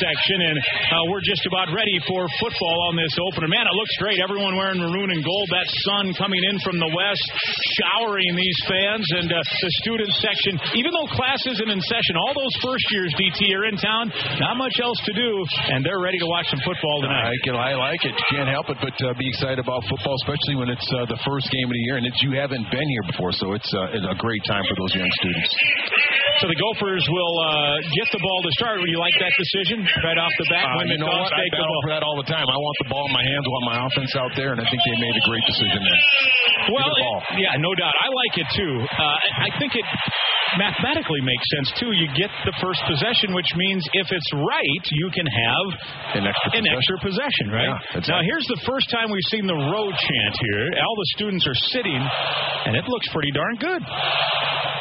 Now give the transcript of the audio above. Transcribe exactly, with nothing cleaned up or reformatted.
section, and uh, we're just about ready for football on this opener. Man, it looks great. Everyone wearing maroon and gold. That sun coming in from the west, showering these fans, and uh, the student section. Even though class isn't in session, all those first years, D T, are in town. Not much else to do, and they're ready to watch some football tonight. I, can, I like it. Can't help it but uh, be excited about football, especially when it's uh, the first game of the year, and it's, you haven't been here before, so it's, uh, it's a great time for those young students. So the Gophers will uh, get the ball to start. Would you like that decision right off the bat? Uh, when you the know what? I take the battle ball? for that all the time. I want the ball in my hands, want my offense out there, and I think they made a great decision there. Well, it, yeah, no doubt. I like it, too. Uh, I think it mathematically makes sense, too. You get the first possession, which means if it's right, you can have an extra an possession, extra possession right? Yeah, now, right. Here's the first time we've seen the road chant here. All the students are sitting, and it looks pretty darn good.